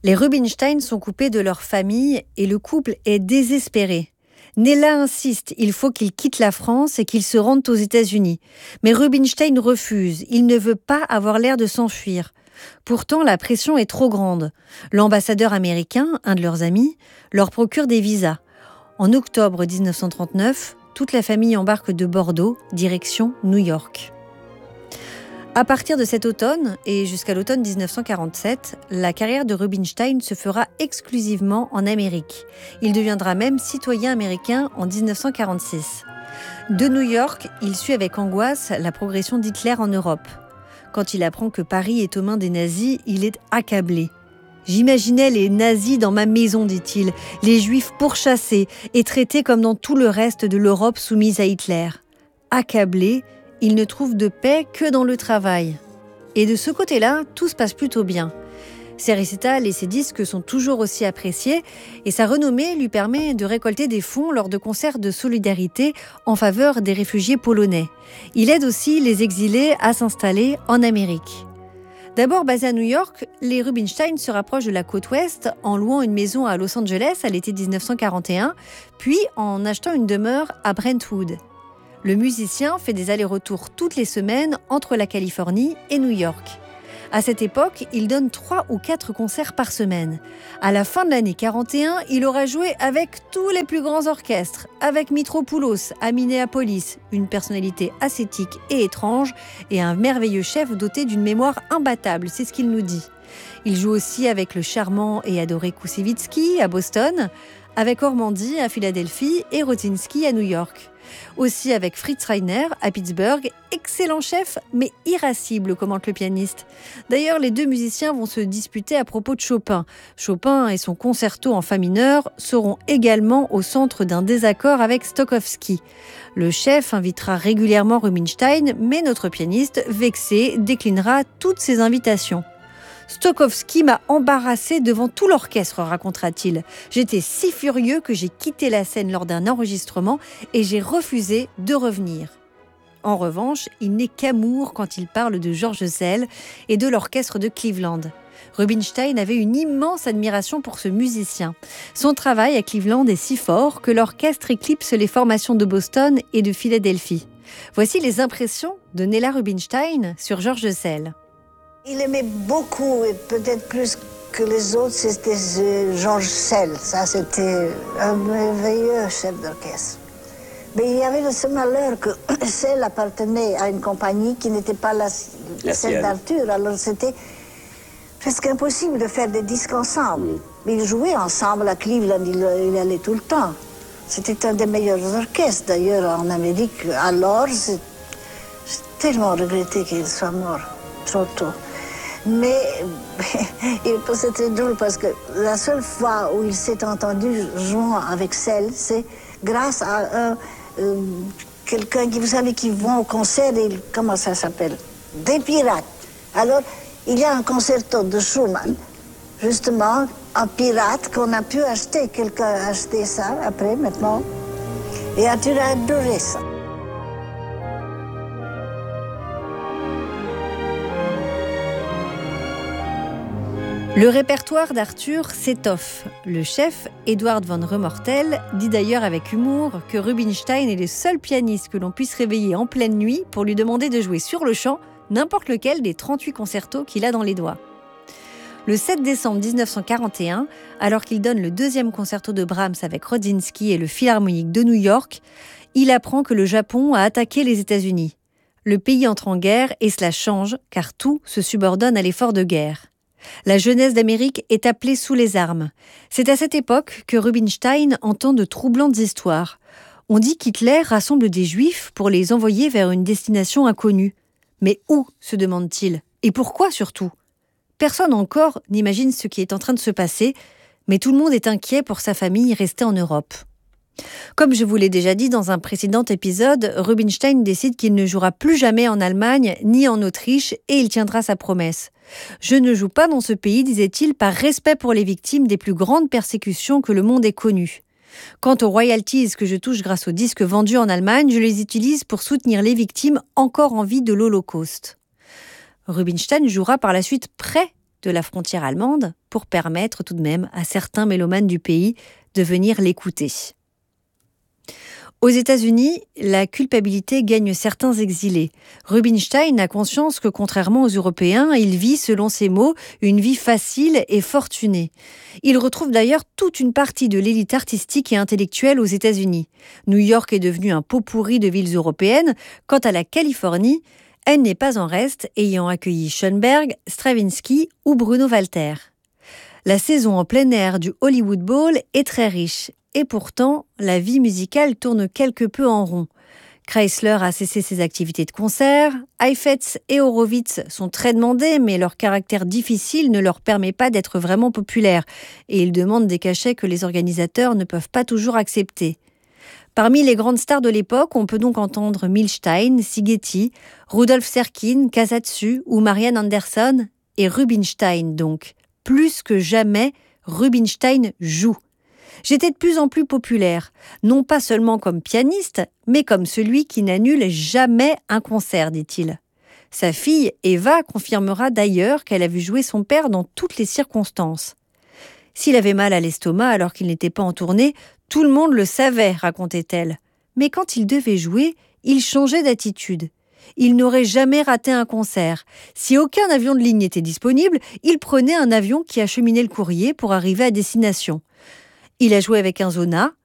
Les Rubinstein sont coupés de leur famille et le couple est désespéré. Nella insiste, il faut qu'il quitte la France et qu'il se rende aux États-Unis. Mais Rubinstein refuse, il ne veut pas avoir l'air de s'enfuir. Pourtant, la pression est trop grande. L'ambassadeur américain, un de leurs amis, leur procure des visas. En octobre 1939, toute la famille embarque de Bordeaux, direction New York. À partir de cet automne et jusqu'à l'automne 1947, la carrière de Rubinstein se fera exclusivement en Amérique. Il deviendra même citoyen américain en 1946. De New York, il suit avec angoisse la progression d'Hitler en Europe. Quand il apprend que Paris est aux mains des nazis, il est accablé. « J'imaginais les nazis dans ma maison, dit-il, les juifs pourchassés et traités comme dans tout le reste de l'Europe soumise à Hitler. Accablé, il ne trouve de paix que dans le travail. Et de ce côté-là, tout se passe plutôt bien. Ses récitals et ses disques sont toujours aussi appréciés et sa renommée lui permet de récolter des fonds lors de concerts de solidarité en faveur des réfugiés polonais. Il aide aussi les exilés à s'installer en Amérique. D'abord basés à New York, les Rubinstein se rapprochent de la côte ouest en louant une maison à Los Angeles à l'été 1941, puis en achetant une demeure à Brentwood. Le musicien fait des allers-retours toutes les semaines entre la Californie et New York. À cette époque, il donne 3 ou 4 concerts par semaine. À la fin de l'année 41, il aura joué avec tous les plus grands orchestres, avec Mitropoulos à Minneapolis, une personnalité ascétique et étrange, et un merveilleux chef doté d'une mémoire imbattable, c'est ce qu'il nous dit. Il joue aussi avec le charmant et adoré Koussevitzky à Boston, avec Ormandy à Philadelphie et Rosinski à New York. Aussi avec Fritz Reiner à Pittsburgh, excellent chef mais irascible, commente le pianiste. D'ailleurs, les deux musiciens vont se disputer à propos de Chopin. Chopin et son concerto en fa mineur seront également au centre d'un désaccord avec Stokowski. Le chef invitera régulièrement Rubinstein, mais notre pianiste, vexé, déclinera toutes ses invitations. Stokowski m'a embarrassé devant tout l'orchestre, racontera-t-il. J'étais si furieux que j'ai quitté la scène lors d'un enregistrement et j'ai refusé de revenir. En revanche, il n'est qu'amour quand il parle de George Szell et de l'orchestre de Cleveland. Rubinstein avait une immense admiration pour ce musicien. Son travail à Cleveland est si fort que l'orchestre éclipse les formations de Boston et de Philadelphie. Voici les impressions de Nella Rubinstein sur George Szell. Il aimait beaucoup, et peut-être plus que les autres, c'était George Szell. Ça, c'était un merveilleux chef d'orchestre. Mais il y avait le seul malheur que Szell appartenait à une compagnie qui n'était pas celle d'Arthur. Alors c'était presque impossible de faire des disques ensemble. Mais ils jouaient ensemble à Cleveland, il allait tout le temps. C'était un des meilleurs orchestres, d'ailleurs, en Amérique. Alors, j'ai tellement regretté qu'il soit mort trop tôt. Mais c'est très drôle parce que la seule fois où il s'est entendu jouant avec Szell, c'est grâce à quelqu'un qui, vous savez, qui vont au concert, et comment ça s'appelle? Des pirates. Alors, il y a un concerto de Schumann, justement, en pirate, qu'on a pu acheter. Quelqu'un a acheté ça après, maintenant. Et Arthur a adoré ça. Le répertoire d'Arthur s'étoffe. Le chef, Eduard von Remortel, dit d'ailleurs avec humour que Rubinstein est le seul pianiste que l'on puisse réveiller en pleine nuit pour lui demander de jouer sur le champ n'importe lequel des 38 concertos qu'il a dans les doigts. Le 7 décembre 1941, alors qu'il donne le 2e concerto de Brahms avec Rosinski et le Philharmonique de New York, il apprend que le Japon a attaqué les États-Unis. Le pays entre en guerre et cela change car tout se subordonne à l'effort de guerre. La jeunesse d'Amérique est appelée sous les armes. C'est à cette époque que Rubinstein entend de troublantes histoires. On dit qu'Hitler rassemble des Juifs pour les envoyer vers une destination inconnue. Mais où, se demande-t-il? Et pourquoi surtout? Personne encore n'imagine ce qui est en train de se passer, mais tout le monde est inquiet pour sa famille restée en Europe. Comme je vous l'ai déjà dit dans un précédent épisode, Rubinstein décide qu'il ne jouera plus jamais en Allemagne ni en Autriche et il tiendra sa promesse. « Je ne joue pas dans ce pays, disait-il, par respect pour les victimes des plus grandes persécutions que le monde ait connues. Quant aux royalties que je touche grâce aux disques vendus en Allemagne, je les utilise pour soutenir les victimes encore en vie de l'Holocauste. » Rubinstein jouera par la suite près de la frontière allemande pour permettre tout de même à certains mélomanes du pays de venir l'écouter. Aux États-Unis, la culpabilité gagne certains exilés. Rubinstein a conscience que, contrairement aux Européens, il vit, selon ses mots, une vie facile et fortunée. Il retrouve d'ailleurs toute une partie de l'élite artistique et intellectuelle aux États-Unis. New York est devenue un pot pourri de villes européennes. Quant à la Californie, elle n'est pas en reste, ayant accueilli Schoenberg, Stravinsky ou Bruno Walter. La saison en plein air du Hollywood Bowl est très riche. Et pourtant, la vie musicale tourne quelque peu en rond. Chrysler a cessé ses activités de concert, Heifetz et Horowitz sont très demandés, mais leur caractère difficile ne leur permet pas d'être vraiment populaires, et ils demandent des cachets que les organisateurs ne peuvent pas toujours accepter. Parmi les grandes stars de l'époque, on peut donc entendre Milstein, Sigeti, Rudolf Serkin, Casatsu ou Marian Anderson, et Rubinstein donc. Plus que jamais, Rubinstein joue. J'étais de plus en plus populaire, non pas seulement comme pianiste, mais comme celui qui n'annule jamais un concert, dit-il. Sa fille, Eva, confirmera d'ailleurs qu'elle a vu jouer son père dans toutes les circonstances. S'il avait mal à l'estomac alors qu'il n'était pas en tournée, tout le monde le savait, racontait-elle. Mais quand il devait jouer, il changeait d'attitude. Il n'aurait jamais raté un concert. Si aucun avion de ligne n'était disponible, il prenait un avion qui acheminait le courrier pour arriver à destination. Il a joué avec un Zona,